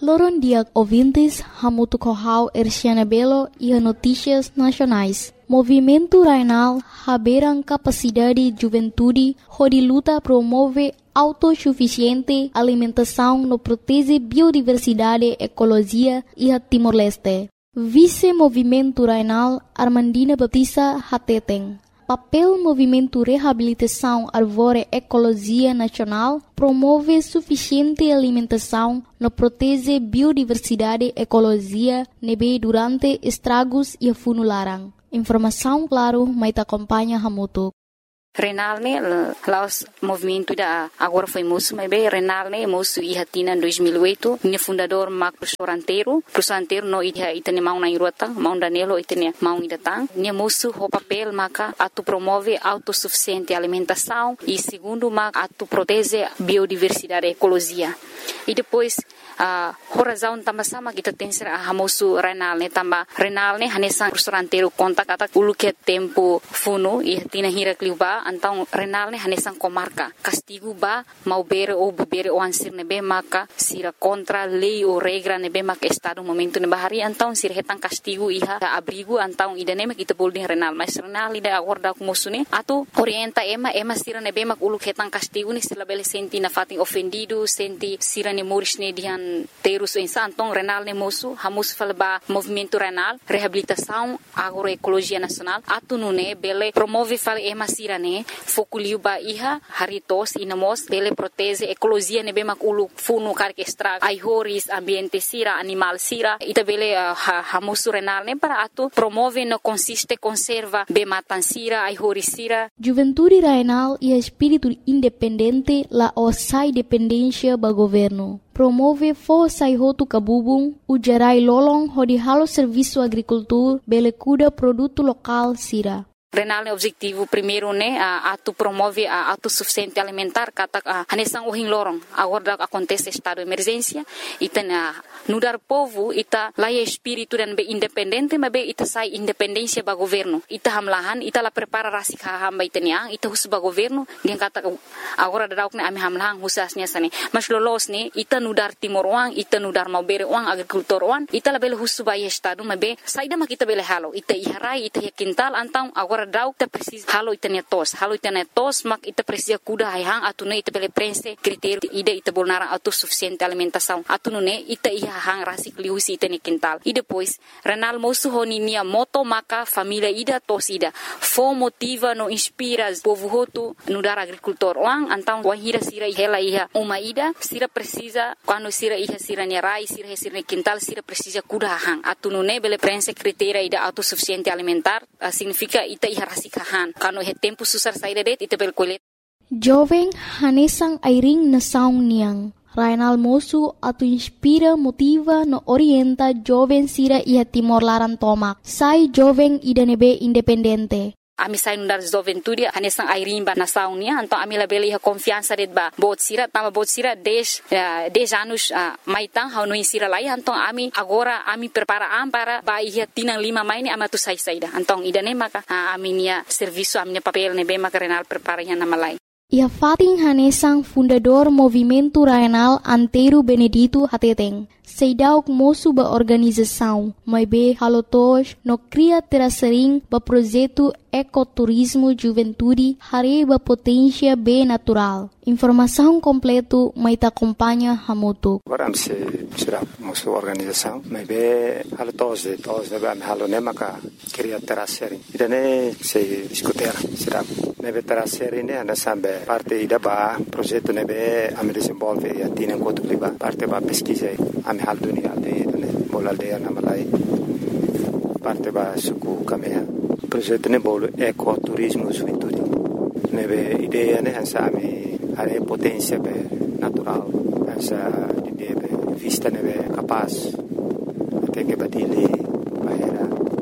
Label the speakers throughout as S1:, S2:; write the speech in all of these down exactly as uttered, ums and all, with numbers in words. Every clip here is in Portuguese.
S1: Loron dia ouvintes, Hamutu Kohau Erciana Belo e a Notícias Nacionais. Movimento Rainal haberam capacidade de juventude, onde luta promove autossuficiente alimentação no protege biodiversidade, ecologia e a Timor-Leste. Vice-Movimento Rainal Armandina Batista Hateteng. Papel Movimento Reabilitação Arvore Ecologia Nacional promove suficiente alimentação no protege biodiversidade, ecologia, nebe durante estragos e funularan. Informação, claro, mas acompanha Hamutu.
S2: Renal ne laos movimento da agora foi moço, mas bem Renal ne moço e hatina em dois mil e oito, ne fundador Marco Soranteiro, Soranteiro no iha itane mau na irota, mau Danilo itane mau idatang, ne moço o papel maca atu promove autossuficiente alimentação e segundo maca atu protege biodiversidade e ecologia. E depois a uh, razão também sama kita tem ser a moço Renal ne também Renal ne hanesan Soranteiro conta kata ulu que tempo funo e hatina hira kliuba então Renal ne hanesan comarca castigo ba mau bere ou bebere ou ansir nebe maka sira contra lei ou regra nebe maka estado momento ne bahari então sira hetan castigo iha abrigo então idane mak kita boleh Renal mas Renal ida agora com moço ne atu orienta ema ema sira nebe mak ulu hetan castigo ni sila bele senti na fatin ofendido senti sira ne moris ne dihan terus insan então Renal ne moço hamus falba movimento Renal reabilitação agroecologia nacional atu nune bele promove fal ema sira ne fokuliu ba iha haritos inamos bele protege ecologia ne bemak ulu funu karke extra ai horis ambiente sira animal sira ita bele uh, hamusu Renal ne para atu promove no consiste conserva be matan sira ai horis sira.
S1: Juventude Rainal e espírito independente la osai dependência ba governo. Promove força e roto cabubung, o gerai lolong hodi halo serviço agricultura, bele cuida produto local sira.
S2: Renal ne objetivo primeiro ne a atu promove a autossuficiente alimentar kata a hanesan uhin lorong agora acontece estado de emergência ita na nudar povo ita laia espírito dan be independente mas be ita sai independência ba governo ita hamlahan ita la prepara rasik hamba ita niang ita hus ba governo dia kata agora dauk ne ami hamlahan husasnya sane mas lolos ne ita nudar timor wang ita nudar mau bere wang agricultor wang ita la bele hus ba estado mas be saida mak ita bele halo ita iharai ita ya quintal antang agora dau ita precisa halo ita ne tos halo ita ne tos mak ita precisa kuda hai hang atu ne ita bele prense critério ida ita bolnara autossuficiente alimentação atu ne ita iha hang rasik liusi ita ne quintal e depois Renal moço honi nia moto maka família ida tos ida fo motiva no inspira povo hotu no dar agricultor wang antang wan hira sira hela iha uma ida sira precisa quando sira iha sira ne rai sira sira ne quintal sira precisa kuda hang atu ne bele prense critério ida autossuficiente alimentar uh, significa ita iha rasikahan kano he tempo susar saída det ita bel kolet
S1: jovem hanesang airing na saung niang Rainal moço atu inspira motiva no orienta jovem sira iha Timor Laran tomak sai jovem ida nebe independente.
S2: Ami sai nundar juventude hanesang airing ba nasaung nia então ami la bele iha confiança det ba bot sira tama bot sira dez uh, dez anos uh, maitang hau no insira lai então ami agora ami prepara am para ba iha tinang lima mai ni amatu sai saida então ida ne maka uh, ami nia serviço ami papel ne be maka Renal prepara iha nama lai.
S1: Ia fating hanesang fundador Movimento Rainal Antero Benedito Hateteng. Seidauk moço ba organização, mas be halotos no cria terasering ba projeto ecoturismo juventude hare ba potência be natural. Informação completo mas ta acompanha Hamutu.
S3: Agora se será moço organização, mas be halotos de tos de am halone maka cria terasering. Idane se discutir será mas be terasering ne ana sambe parte ida ba projeto ne be am desenvolve e atina enquanto liba parte ba pesquisa am hal dunia aldeia ne bol aldeia na malai parte ba suku kamea projeto ne bol ecoturismo juventude ne be ideia ne ansami are potência be natural essa ideia be vista ne be capaz até que badile baera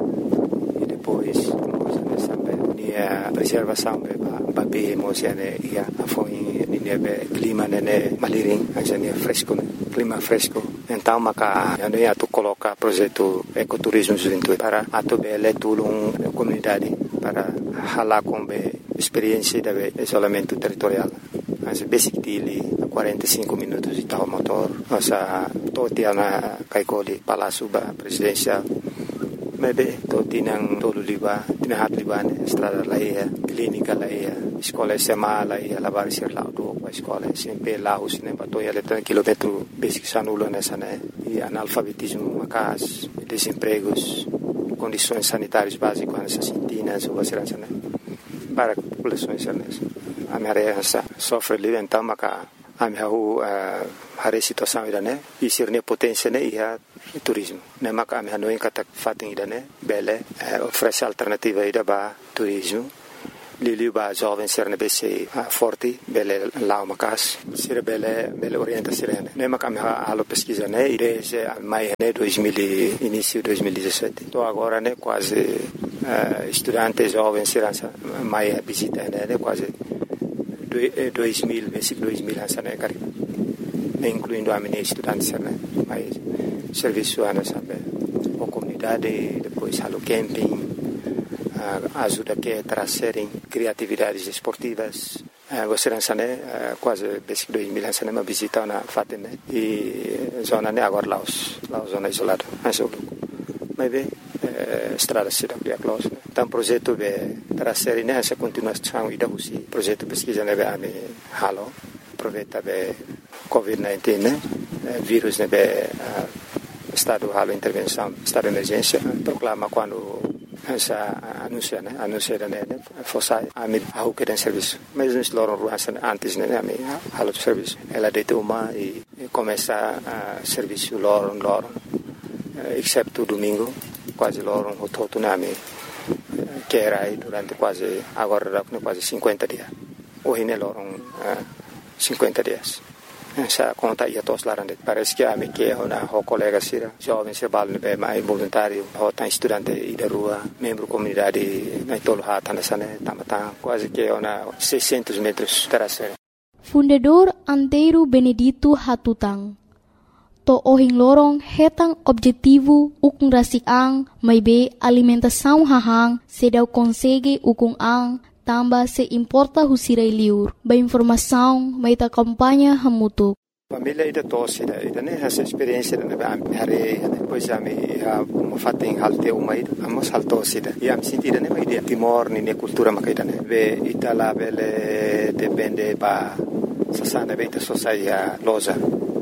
S3: e depois coisa ne sambe nia preservação be ba be emocione ia afoi ne be clima ne maliring asa ne fresco clima fresco então maka ano ia tu coloca projeto ecoturismo juventude para atu bele tulung comunidade para hala com be experiência de isolamento territorial as basic dili quarenta e cinco minutos de tal motor nossa to tiana kaikoli palácio ba presidencial mebe to tinang tolu liba tinahat libane estrada laia clínica laia escola sema laia lavar ser lá do a escola sempre lá os ne bato ia letra quilômetro basic sanulo nessa né e analfabetismo macas desempregos condições sanitárias básicas nessa sintinas ou segurança né para a população nessa a minha área sofre livre então maca a minha a situação ida né e ser ne potência né e a turismo né maca a minha não encata fatem ida né bele oferece alternativa ida ba turismo Lili ba jovem ser ne bese forte bele lá uma casa ser bele bele orienta serena né maca a minha alo pesquisa né desde mai né dois mil início dois mil e dezessete tô agora né quase uh, estudante jovem ser mai visita né quase dois mil basic dois mil essa né cara incluindo a minha estudante né mais serviço ana sabe a comunidade depois halo camping ajuda que trazerem criatividades esportivas você né quase basic dois mil essa né uma visita na fatem né e zona né agora lá os lá zona isolada mas o mas bem estrada cidade de close então projeto de trazer né essa continuação e da usi projeto pesquisa né a me halo aproveita de covid dezenove né vírus né estado halo intervenção estado de emergência proclama quando essa anuncia né anuncia né fosse a me a que tem serviço mas nós loram ruas antes né a me halo de serviço ela deita uma e começa a serviço loram loram exceto domingo quase loram o todo na me que era aí durante quase agora quase cinquenta dias hoje né loram cinquenta dias essa conta ia todos lá parece que a me que é uma colega sira jovem se balne bem mais voluntário ou tá estudante e da rua membro comunidade na tolo hata nessa né tamata quase que é uma seiscentos metros terceira
S1: Fundador Antero Benedito Hatutang to ohing lorong hetang objetivo ukung rasiang may be alimentação hahang sedau consegue ukung ang tamba se importa husiray liur ba informação may ta kampanya hamutuk
S3: família ida tosse ida ida né essa experiência né ba hare depois a me uma fatem halte uma ida amos haltosse ida e am sentida né ida timor ni cultura makaida né be itala bele depende ba sasana be ita sociedade loja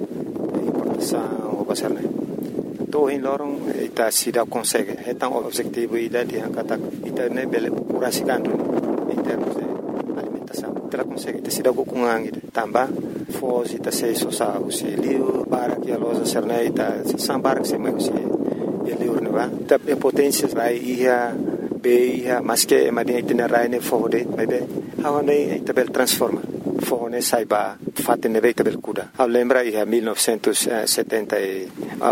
S3: o pasar né to em lorong ita sida consegue é tão objetivo ida de kata ita né bele curasikan em termos de alimentação ela consegue ita sida com ang ida tamba foz ita sei sosa o selio para que a loja ser né ita sambar que se mais se ele urna va ita potência vai ia be ia mas que madia ita na raine fode bebe how né ita bel transforma fone saiba fatte ne veita bel kuda a lembra ia mil novecentos e setenta e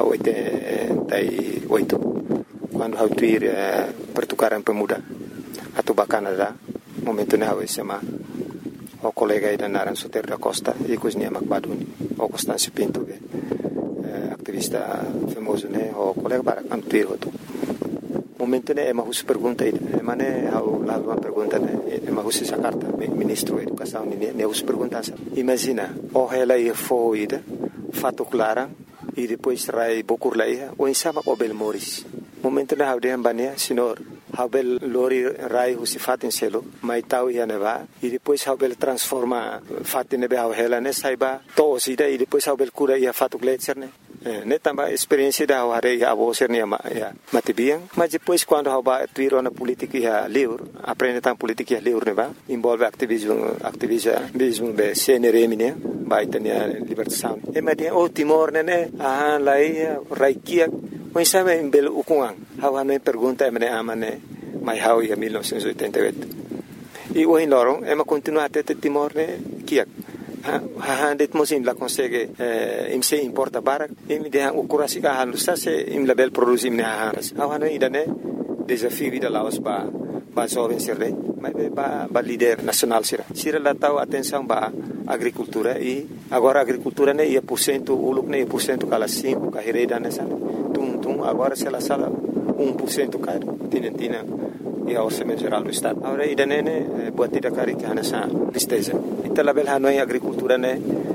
S3: oito quando hau tuir pertukaran pemuda atau Canada momento ne hau sema o colega ida naran Soter da Costa e cosnia Macbaduni o Constâncio Pinto be activista famoso ne o colega para antuir hoto momento ne ema hus pergunta ida ema ne hau la uma pergunta ne ema hus essa carta ministro da educação ne ne hus pergunta imagina o ela ia foi ida fato clara e depois rai bokur laia o insama o bel moris momento ne hau de ambania senhor hau bel lori rai hus fatin selo mai tau ia neva e depois hau bel transforma fatin ne hau ela ne saiba to sida e depois hau bel cura ia fato gletser ne ne tambah experiência da hare ya abo ser ne ya matibiang mas depois quando hau ba tuiro na política ya liur aprende tam política ya liur ne ba envolve ativismo ativismo be C N R M ne ba itania libertação e madia o Timor ne ne ah lai raikia mas sabe em belo ukuang hau ane pergunta e me amane mai hau ya mil novecentos e oitenta e oito e o em lorong e ma continua até Timor ne kiak ha det mosin la consegue eh, im se importa barak im de han ukurasi ka halu sa se im label produce im ne ha awana idane desafio da laos ba ba jovem sirre mas ba ba líder nacional sira sira la tau atenção ba agricultura e agora agricultura ne ia por cento uluk ne por cento kala cinco ka hereda nessa tum tum agora se la sala um por cento caro tinentina e ao orçamento geral do estado agora idane ne buat tidak kari kana sa listeza ita label hanoi agricultura ne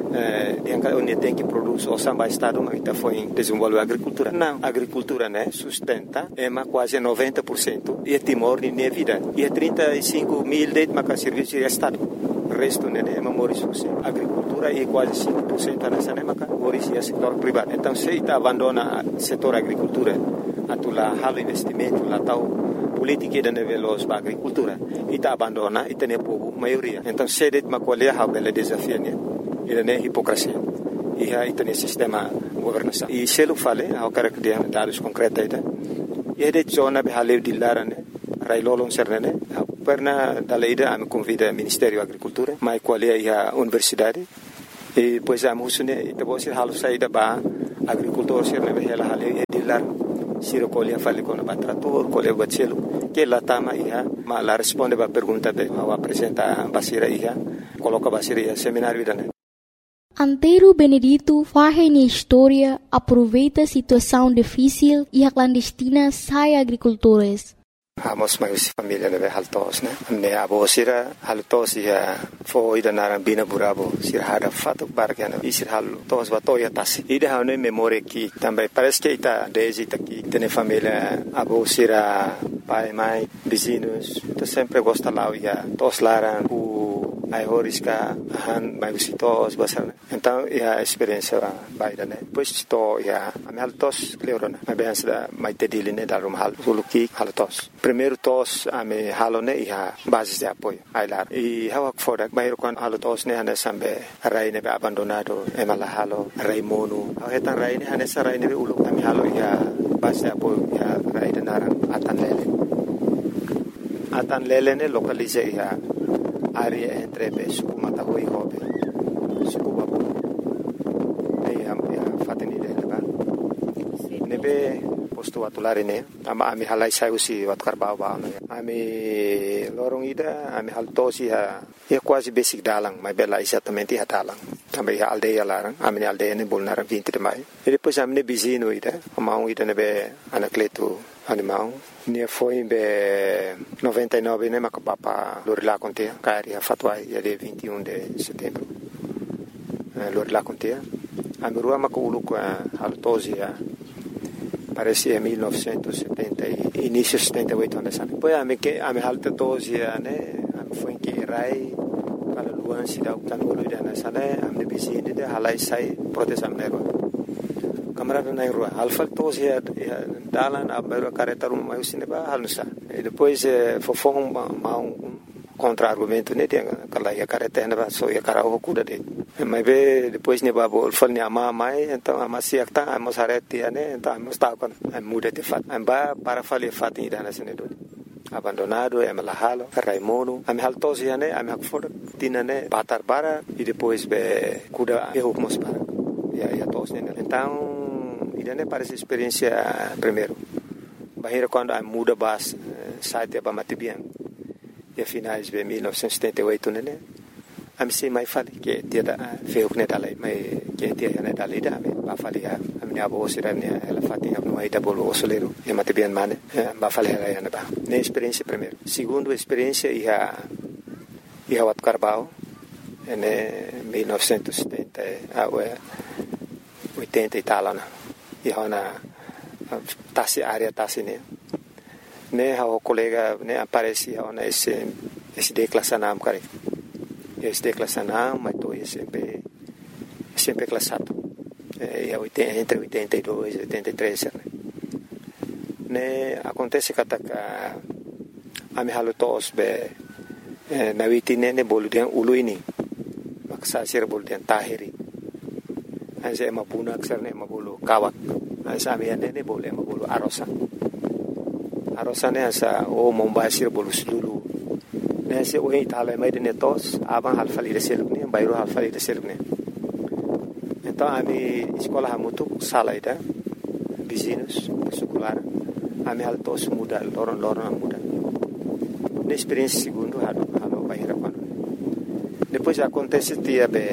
S3: onde tem que produzir o samba estado mas está foi desenvolver a agricultura não a agricultura né sustenta é mais quase noventa por cento e Timor nem é vida e é trinta e cinco mil de mais serviço de estado o resto né é memória a agricultura é quase cinco por cento nessa né mas é setor privado então se está abandona o setor agricultura atula halo investimento lá tal política da nível da agricultura e está abandona e tem povo maioria então se det ma qual é a bela desafio né ele é hipocrisia e aí tem sistema governação e se ele fala ao cara que tem dados concretos aí e é de zona be haleu de lara né railolong serne perna daleida am convida Ministério da Agricultura mai qual é a universidade e pois a musune e depois halo saída ba agricultor serne be ela haleu de lar siro colhe fale com o trator colhe o bacelo que lá tama ia ma la responde ba pergunta de ao apresenta basira ia coloca basira ia seminário da né.
S1: Antero Benedito faz na história aproveita a situação difícil e a clandestina sai agricultores.
S3: Amos mais família né haltos né ne abo sira haltos ia foi da narambina burabo sira hada fato bargana e sira haltos batoya tasi ida hane memória que também parece que está desde aqui tem família abo sira pai mãe vizinhos tá sempre gosta lá ia tos laran o ai horiska han mai visitos basar então a experiência vai da né depois to ia a haltos cleorona a bem da mai tedile né da rum hal suluki haltos primeiro tos a me halone ia base de apoio ai lá e hawak fora bairo quando haltos né ane sambe rai ne abandonado e mala halo rai monu a eta rai ne ane sarai ne ulu a me halo ia base de apoio ia rai de naran atan lele atan lele ne localize ia área entre Suku Matahui e Hobe, Suku Babu. Aí a fateni dele lá. Nebe posto atular ini, ama ami halai saiu si watkar bau bau né. Ami lorong ida, ami halto si ha, é quase basic dalang, mas bela exatamente ha dalang. Também a aldeia lá, ami aldeia ne bolnar vinte de maio. E depois ami ne bizino ida, amau ida nebe anacleto animal. Nia foi em noventa e nove né macapapa Lorila contea cari a fatwa ia de vinte e um de setembro Lorila contea a mirua maculu com a haltosia parece em mil novecentos e setenta início setenta e oito anos depois a me que a me haltosia né foi em que rai para luan se dá o tanolo ida nessa né a me bizine de halai sai proteção nero camarada na rua alfa tos ia dalan a bairro careta rum mais cinema halnusa e depois fofong ma um contra argumento né tem aquela ia careta na só ia cara o cuda de mas be depois ne babo fal ne ama mai então ama se acta ama sarete né então ama está com muda de fat amba para fazer fat ida na sene do abandonado é malahalo raimono am haltos ia né am hakfor tina né batar bara e depois be cuda eu mos para ia ia tos né então e não parece experiência primeiro bahira quando a muda bas site ba matibian e finais de mil novecentos e setenta e oito né a me sei mais fale que dia da feu que dalai mai que dia né dalai da ba fale a minha avó sira né ela fatinha no aí da bolo osoleiro e matibian mane ba fale ela né ba ne experiência primeiro segundo experiência e a e a wat carbao né mil novecentos e setenta a oitenta e tal né e hona tasi área tasi né né o colega né aparecia hona esse esse declassanam cara esse declassanam mas tô sempre sempre classado é entre oitenta e dois e oitenta e três né né acontece que a a me halutos be na vitine ne boludian uluini maksa sir boludian tahiri Saya mabuna aksarnya mabulu kawak. Saya mian ini boleh mabulu arosan. Arosannya asa oh membasir bolu dulu. Nasi oh ini talai mai dene tos abang hal fali deseluk ni, bayro hal fali deseluk ni. Então ami sekolah hamutuk salah ida business sekolah. Ami hal tos muda lorong-lorong muda. Ne experiência segundo halo halo bayra quando. Depois acontece dia be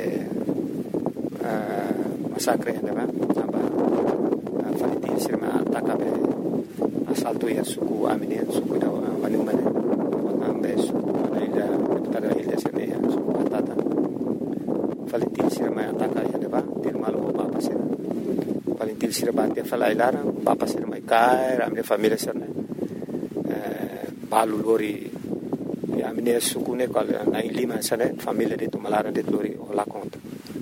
S3: masakre né aba falitir sirma atakabe asalto ya suku amine suku da wani mane ambe suku ida tada ilda sirne suku atata falitir sirma atak palintil sira batia falai larang papa sira mai kai ramne família sira né balu lori ya amine sukune kal na lima sana família de Tumalara de lori lá conta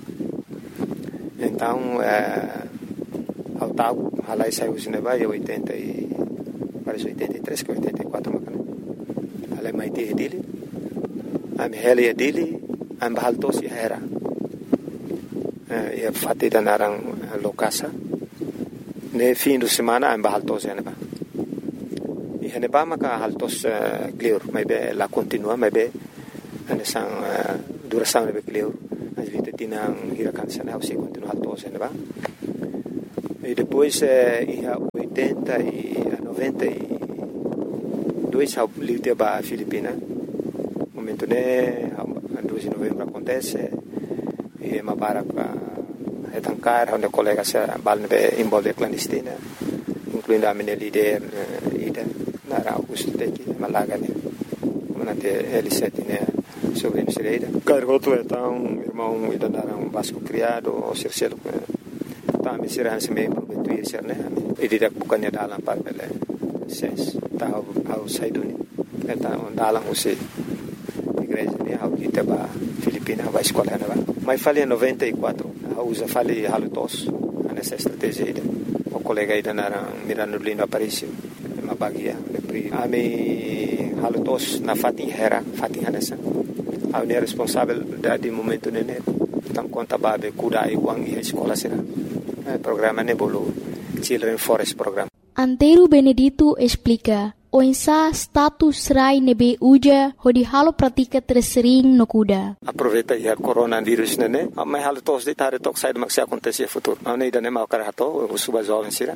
S3: então ao tal halai saiu cinema e oitenta e parece oitenta e três que oitenta e quatro macana halai mai te dele am heli dele am bahaltos ya era e fatti da narang lokasa ne fim de semana am bahaltos ya ba e hene ba maka haltos clear mai be la continua mai be ane sang duração ne be clear as vita tinang hirakan sana o se continua haltos ya ba e depois e oitenta e noventa e dois ao livre ba Filipina momento ne dois de novembro acontece e uma para é tancar onde colega se balne be envolve clandestina incluindo a minha líder ida na Augusto Teki Malaga né manate L sete né sobre Nereida cargoto então irmão ida na um Vasco criado o Circelo tá me será se me prometuir ser né e tidak bukannya dalam par bele ses tahu au saiduni então dalam usi igreja né ao kita ba Filipina vai escola né mas falei em noventa e quatro a usa falei halutos nessa estratégia aí o colega aí na Mirano Lindo Aparício uma bagia a me halutos na fatin hera fatin hanessa a ne responsável da de momento nene tam conta babe kuda e wang e escola será programa ne bolo Children Forest Program.
S1: Antero Benedito explica o insa status rai nebe uja hodi halo pratika tersering no kuda.
S3: Aproveita ya coronavírus nene, mas halo tos de tare tok sai maksi acontecer futuro. Ane ida ne mau karato, o suba jovem sira.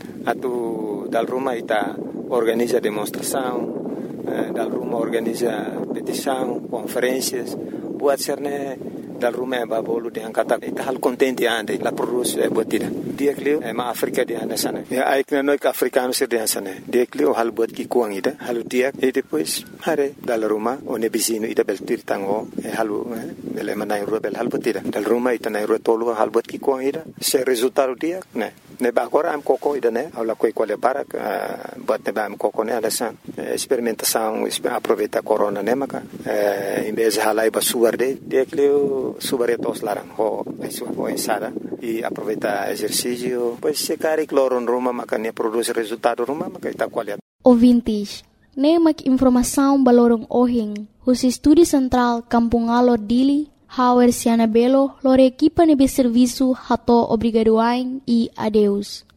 S3: Atu dal Roma ita organiza demonstração, dal Roma organiza petição, conferências, buat serne dal Roma ba bolu de angkata ita hal contente ande la produz e botida. Dia klio e ma Afrika de anda sana. Ya ai kna noi ka africano sir de sana. Dia klio hal bot ki kuang ida, halu dia e depois hare dal Roma one bisino ida bel tir tango e halu bele manai ro bel hal botida. Dal Roma ita nai ro tolu hal bot ki kuang ida. Se resultado dia ne ne ba agora am coco ida ne ala coi quale para bot ne ba am coco ne ala san experimentação aproveita corona ne maka em vez halai ba suarde dia klio subaretos larang ho isu ho ensada e aproveita exercício pois se cari cloro em Roma maka ne produz resultado Roma maka ita qualidade.
S1: Ouvintes, ne mak informação balorong ohing hus estúdio central Kampung Alor Dili Hauer Siana Belo lore equipa nebe serviço hato obrigadoain e adeus.